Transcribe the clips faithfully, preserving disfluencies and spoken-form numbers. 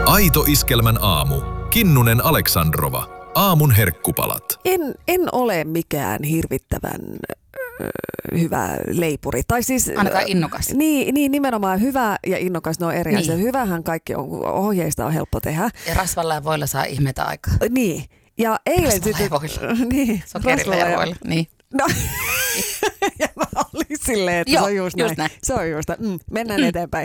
Aito Iskelmän aamu. Kinnunen Aleksandrova. Aamun herkkupalat. En, en ole mikään hirvittävän ö, hyvä leipuri. Tai siis, ainakaan innokas. Niin, niin, nimenomaan hyvä ja innokas, ne on eri asia. Niin. Hyvähän kaikki on, ohjeista on helppo tehdä. Ja rasvalla ja voilla saa ihmeitä aikaa. Niin. Ja eilen rasvalla sitten... ja voilla. Niin, sokerilla ja voilla, niin. No, ja mä olin silleen, että Joo, se on just, just näin. näin. Se on just näin. Mm, mennään eteenpäin.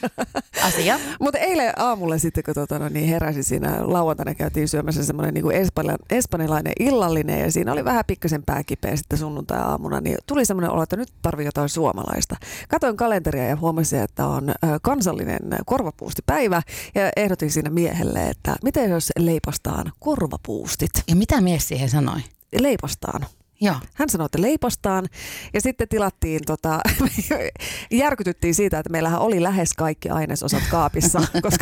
Asia. Mutta eilen aamulla sitten, kun tota, no, niin heräsin siinä lauantaina, käytiin syömässä semmoinen niin espanja, espanjalainen illallinen ja siinä oli vähän pikkasen pääkipeä sitten sunnuntai-aamuna, niin tuli semmoinen olo, että nyt tarvii jotain suomalaista. Katoin kalenteria ja huomasin, että on kansallinen korvapuustipäivä ja ehdotin siinä miehelle, että miten jos leipastaan korvapuustit? Ja mitä mies siihen sanoi? Leipastaan. Joo. Hän sanoi, että leipastaan ja sitten tilattiin, tota, järkytyttiin siitä, että meillähän oli lähes kaikki ainesosat kaapissa, koska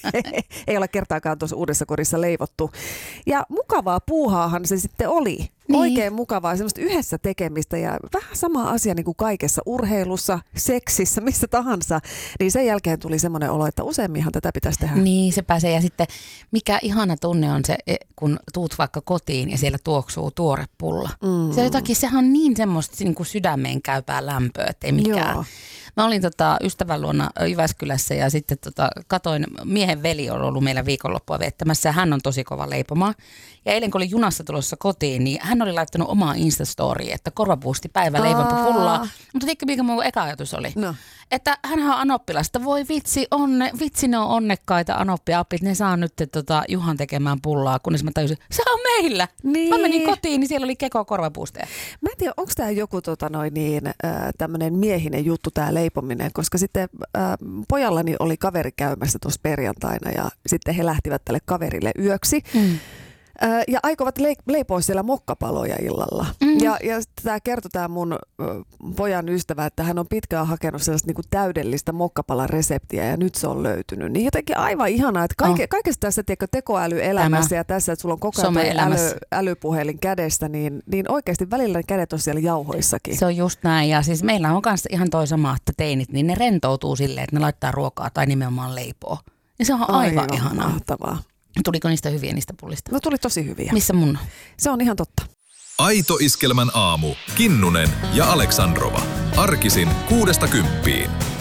ei ole kertaakaan tuossa uudessa kodissa leivottu. Ja mukavaa puuhaahan se sitten oli. Niin. Oikein mukavaa, semmoista yhdessä tekemistä ja vähän sama asia niin kuin kaikessa urheilussa, seksissä, missä tahansa. Niin sen jälkeen tuli semmoinen olo, että useamminhan tätä pitäisi tehdä. Niin, se pääsee. Ja sitten mikä ihana tunne on se, kun tuut vaikka kotiin ja siellä tuoksuu tuore pulla. Mm. Se jotakin, sehän on niin semmoista niin kuin sydämeen käypää lämpöä, että ei mikään. Joo. Mä olin tota, ystävän luona Jyväskylässä ja sitten tota, katoin, miehen veli on ollut meillä viikonloppua viettämässä ja hän on tosi kova leipomaan. Ja eilen kun olin junassa tulossa kotiin, niin hän oli laittanut omaa Instastoriin, että korvapuusti päivä leivottu pullaa. Mutta tiedätkö, mikä mun eka ajatus oli? No. Että hänhän on anoppilasta. Voi vitsi, onne, vitsi ne on onnekkaita anoppiapit. Ne saa nyt tota, Juhan tekemään pullaa, kunnes mä tajusin, se on meillä. Niin. Mä menin kotiin, niin siellä oli keko korvapuusteja. Mä en tiedä, onko tämä joku tota, noin niin, äh, tämmöinen miehinen juttu, tämä leipominen, koska sitten äh, pojallani oli kaveri käymässä tuossa perjantaina ja sitten he lähtivät tälle kaverille yöksi. Mm. Ja aikovat leipoa siellä mokkapaloja illalla. Mm. Ja, ja tämä kertoi tämä mun pojan ystävä, että hän on pitkään hakenut sellaista niinku täydellistä mokkapalan reseptiä ja nyt se on löytynyt. Niin jotenkin aivan ihanaa, että kaike, oh. kaikessa tässä tiedätkö, tekoälyelämässä Tämä. ja tässä, että sulla on koko ajan äly, älypuhelin kädessä, niin, niin oikeasti välillä ne kädet on siellä jauhoissakin. Se on just näin. Ja siis meillä on kanssa ihan toi sama, että teinit, niin ne rentoutuu silleen, että ne laittaa ruokaa tai nimenomaan leipoo. Ja se on aivan, aivan ihanaa. Mahtavaa. Tuliko niistä hyviä niistä pullista? No tuli tosi hyviä. Missä mun? Se on ihan totta. Aito Iskelmän aamu. Kinnunen ja Aleksandrova. Arkisin kuudesta kymppiin.